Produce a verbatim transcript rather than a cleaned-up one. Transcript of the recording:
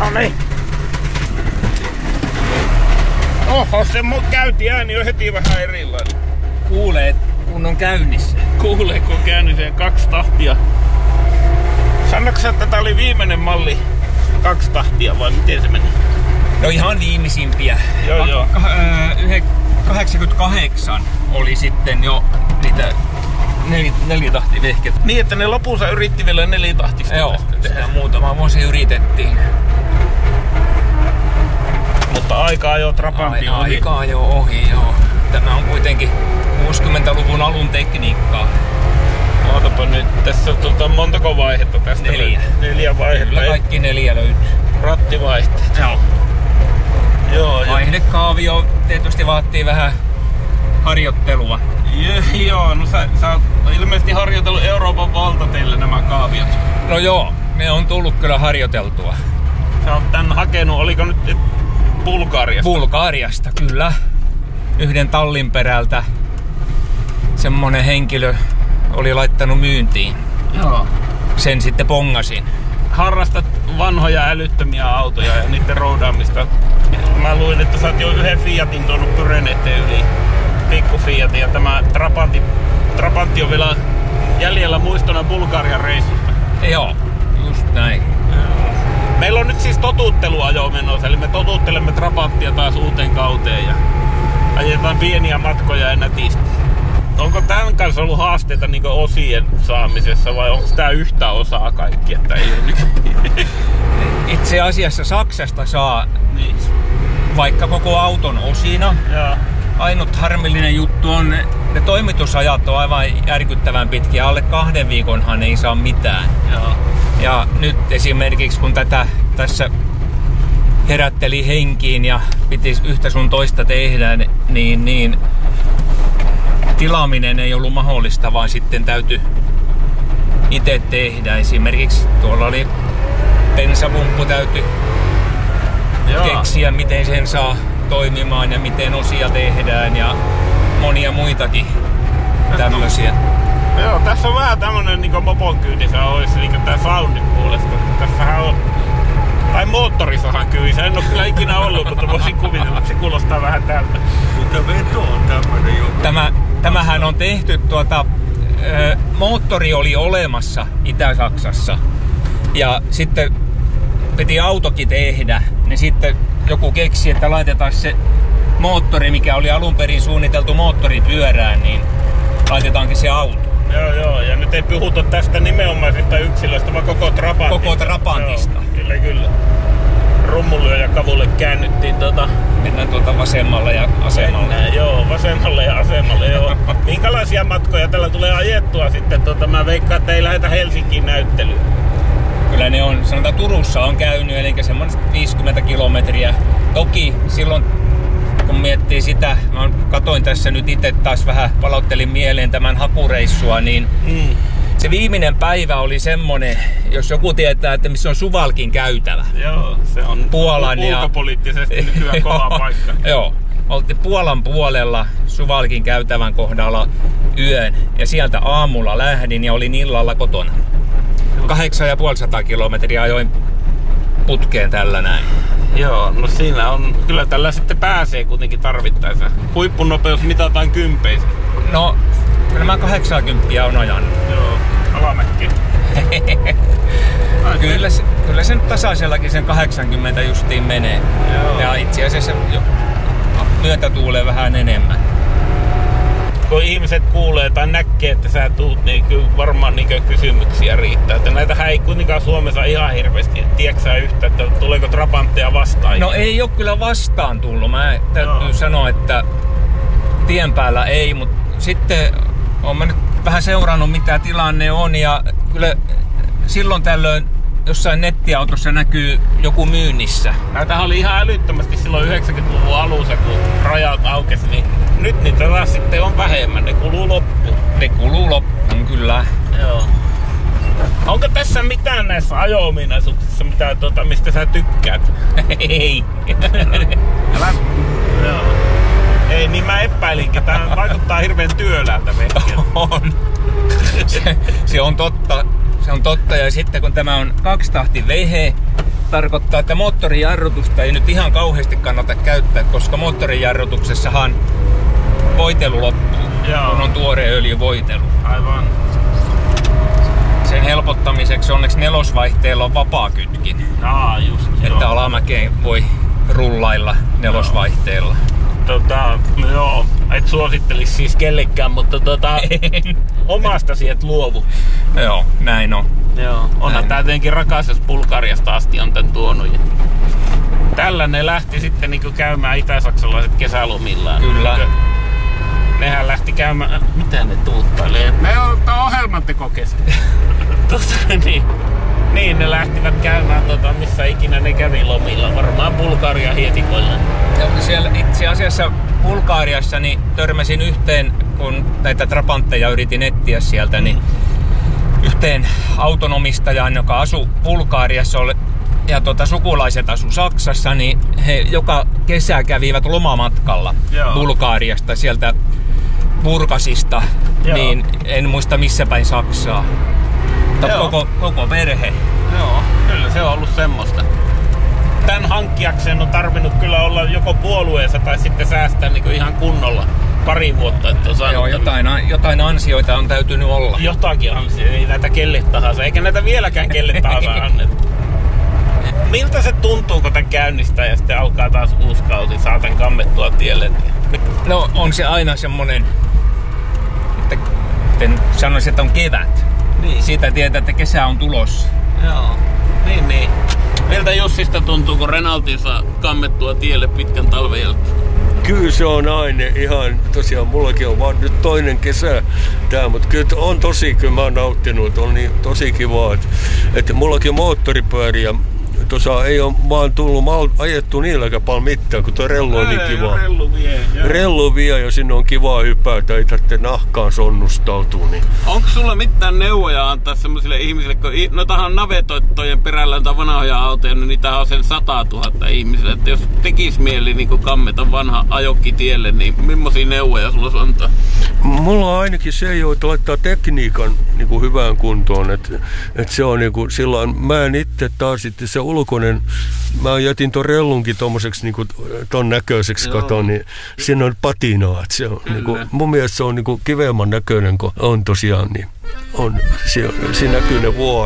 Noniin. Oho, se mun käynti ääni on heti vähän erilainen. Kuulee, kun on käynnissä. Kuulee, kun on käynnissä kaksi tahtia. Sanoitko, että tää oli viimeinen malli kaksi tahtia vai miten se meni? No ihan viimeisimpiä. Joo, joo. kahdeksankymmentäkahdeksan oli sitten jo niitä nel, nelitahtivehket. Niin, että ne lopussa yritti vielä nelitahtista. Joo, sitä muutama vuosi yritettiin. Mutta aikaa jo Trabantti ohi. Aikaa jo ohi, joo. Tämä on kuitenkin kuusikymmentäluvun alun tekniikkaa. Ootapa nyt, tässä on tuota, montako vaihetta tästä? Neljä. Neljä vaihetta. Kyllä kaikki neljä löytyy. Rattivaihteet. Joo. Joo, Vaihdekaavio tietysti vaatii vähän harjoittelua. Je, joo, no sä, sä oot ilmeisesti harjoitellut Euroopan valtateille nämä kaaviot. No joo, ne on tullut kyllä harjoiteltua. Sä oot tän hakenut, oliko nyt Bulgariasta? Bulgariasta, kyllä. Yhden tallin perältä semmonen henkilö oli laittanut myyntiin. Joo. Sen sitten pongasin. Harrastat vanhoja älyttömiä autoja ja niiden roudaamista. Mä luin, että sä oot jo yhden Fiatin tuonut Pyreneiden yli. Pikku Fiatin, ja tämä Trabantti, Trabantti on vielä jäljellä muistona Bulgarian reissusta. Joo, just näin. Meillä on nyt siis totutteluajo menossa, eli me totuttelemme Trabanttia taas uuteen kauteen ja ajetaan pieniä matkoja ja nätisti. Onko tämän kanssa ollut haasteita niin osien saamisessa vai onko tämä yhtä osaa kaikki? Että ei ole niin... Itse asiassa Saksasta saa niin. Vaikka koko auton osina. Ja. Ainut harmillinen juttu on, ne, ne toimitusajat on aivan järkyttävän pitkiä. Alle kahden viikonhan ei saa mitään. Ja, ja nyt esimerkiksi kun tätä tässä herätteli henkiin ja piti yhtä sun toista tehdä, niin, niin tilaaminen ei ollut mahdollista, vaan sitten täytyi itse tehdä. Esimerkiksi tuolla oli bensapumppu, täytyy Joo. keksiä, miten sen saa toimimaan ja miten osia tehdään ja monia muitakin tämmöisiä. Joo, tässä on vähän tämmönen niinku mopon kyydissä olisi niinku tää soundin puolesta. Tässähän on... Tai moottorissahan kyydissä. En oo kyllä ikinä ollut, mutta voisin kuvitella, että se kuulostaa vähän tältä. Mutta veto on tämmönen jo. Tämä, tämähän on tehty tuota... Ö, moottori oli olemassa Itä-Saksassa. Ja sitten piti autokin tehdä. Niin sitten joku keksi, että laitetaan se moottori, mikä oli alun perin suunniteltu moottoripyörään, niin laitetaankin se auto. Joo, joo. Ja nyt ei puhuta tästä nimenomaisesta yksilöstä, vaan koko Trabantista. Koko Trabantista. Joo, kyllä, kyllä. Rummulle ja kavulle käännyttiin tota... Mennään tuolta vasemmalle ja asemalle. Mennään, joo, vasemmalle ja asemalle, joo. Minkälaisia matkoja tällä tulee ajettua sitten? Tota, mä veikkaan, että ei lähdetä Helsinkiin näyttelyyn. Kyllä ne on, sanotaan Turussa on käynyt, eli semmoinen viisikymmentä kilometriä. Toki silloin, kun miettii sitä, mä katoin tässä nyt itse taas vähän, palauttelin mieleen tämän hakureissua, niin mm. se viimeinen päivä oli semmonen, jos joku tietää, että missä on Suwałkin käytävä. Joo, se on Puolan ulkopoliittisesti ja... nykyään kova paikka. Joo, oltiin Puolan puolella Suwałkin käytävän kohdalla yön, ja sieltä aamulla lähdin ja olin illalla kotona. Kahdeksan ja puolisataa kilometriä ajoin putkeen tällä näin. Joo, no siinä on, kyllä tällä sitten pääsee kuitenkin tarvittaessa. Huippunopeus mitataan kympeissä. No, kyllä mä kahdeksankymmentä on ajanut. Joo, alamäkki. kyllä, se, kyllä se nyt tasaisellakin sen kahdeksankymmentä justiin menee. Joo. Ja itse asiassa myötätuulee vähän enemmän. Kun ihmiset kuulee tai näkee, että sä tuut, niin kyllä varmaan niin kysymyksiä riittää. Että näitähän ei kuitenkaan Suomessa ihan hirveästi. Tiedätkö sä yhtä, että tuleeko Trabantteja vastaan? No ei ole kyllä vastaan tullut. Mä täytyy no. sanoa, että tien päällä ei, mutta sitten olen mä nyt vähän seurannut, mitä tilanne on. Ja kyllä silloin tällöin jossain nettiautossa näkyy joku myynnissä. Näitähän oli ihan älyttömästi silloin yhdeksänkymmentäluvun alussa, kun rajat aukesi, niin nyt niitä taas sitten on vähemmän. Ne kuluu loppuun. Ne kuluu loppuun, kyllä. Joo. Onko tässä mitään näissä ajo-ominaisuuksissa, mitä, tuota, mistä sä tykkäät? Ei. Älä... Joo. Ei, niin mä epäilinkin. Tää vaikuttaa hirveän työläältä vehkeeltä. On. Se, se on totta. Se on totta, ja sitten kun tämä on kaksitahti vehe, tarkoittaa, että moottorijarrutusta ei nyt ihan kauheasti kannata käyttää, koska moottorijarrutuksessahan voitelu loppuu, Joo. kun on tuore öljyvoitelu. Aivan. Sen helpottamiseksi onneksi nelosvaihteella on vapaakytkin, Aa, just että joo. alamäkeen voi rullailla nelosvaihteella. Tota, no joo, et suosittelis siis kellekään, mutta tota, omastasi et luovu. Joo, näin on. Joo, onhan Näin. tää tietenkin rakas, jos Bulgariasta asti on tän tuonut. Tällä ne lähti sitten niinku käymään itä-saksalaiset kesälomillaan. Kyllä. Niinku, nehän lähti käymään, mitä ne tuuttailee? Ne on tää ohjelmantekokesä. Tossa, niin. Niin, ne lähtivät käymään tota, missä ikinä ne kävi lomilla, varmaan Bulgaria hietikoilla. Ja siellä itse asiassa Bulgariassa niin törmäsin yhteen, kun näitä trapantteja yritin etsiä sieltä, niin yhteen autonomistajaan, joka asui Bulgariassa oli, ja tota, sukulaiset asu Saksassa, niin he joka kesä kävivät lomamatkalla Joo. Bulgariasta sieltä Burgasista, Joo. niin en muista missä päin Saksaa. Mutta Joo. koko, koko perhe. Joo, kyllä se on ollut semmoista. Tän hankkiakseen on tarvinnut kyllä olla joko puolueessa tai sitten säästää niin kuin ihan kunnolla pari vuotta, että on saanut Joo, jotain, jotain ansioita on täytynyt olla. jotakin ansioita, ei näitä kelle tahansa, eikä näitä vieläkään kelle tahansa anneta. Miltä se tuntuu, kun tän käynnistää ja sitten alkaa taas uusi kausi, saa tän kammettua tielle? No on se aina semmonen, että en sanoisi, että on kevät. Niin. Siitä tietää, että kesä on tulossa. Joo, niin niin. Miltä Jussista tuntuu, kun Renaultin saa kammettua tielle pitkän talven jälkeen? Kyllä se on aina ihan, tosiaan mullakin on vaan nyt toinen kesä tää, mutta kyllä on tosi, kyllä mä oon nauttinut, että on niin tosi kivaa, että, että mullakin moottoripyöriä, tuossa ei ole vaan tullut mal, ajettu niilläkään paljon mitään, kun tuo rellu on niin kiva. Rellu vie. Joo. Rellu vie ja sinne on kivaa hypätä, ei tarvitse nahkaan sonnustautua. Niin. Onko sulla mitään neuvoja antaa semmoisille ihmisille, kun noitahan navetoittojen perällä on vanhoja autoja, niin niitä on sen satatuhatta ihmisille. Että jos tekis mieli niin kammeta vanha ajokki tielle, niin millaisia neuvoja sulla antaa? Mulla on ainakin se, joita laittaa tekniikan niin kuin hyvään kuntoon, että, että se on niin kuin silloin, mä en itse taas sitten se ulkoinen, mä jätin ton rellunkin tommoseksi niin kuin ton näköiseksi katon, niin siinä on patinaa, että se on niin kuin, mun mielestä se on niin kuin kiveämän näköinen, kun on tosiaan, niin on, siinä, siinä näkyy ne vuoret.